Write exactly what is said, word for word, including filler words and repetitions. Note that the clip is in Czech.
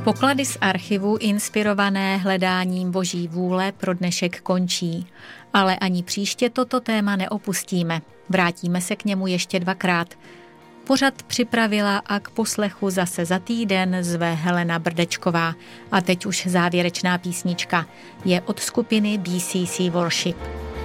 Poklady z archivu inspirované hledáním Boží vůle pro dnešek končí, ale ani příště toto téma neopustíme. Vrátíme se k němu ještě dvakrát. Pořad připravila a k poslechu zase za týden zve Helena Brdečková. A teď už závěrečná písnička. Je od skupiny B C C Worship.